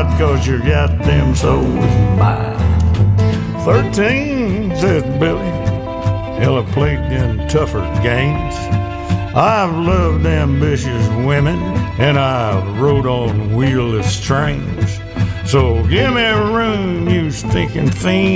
'cause your goddamn soul is mine. 13, says Billy, hell, I played in tougher games. I've loved ambitious women, and I've rode on wheelless trains. So give me room, you stinking fiend.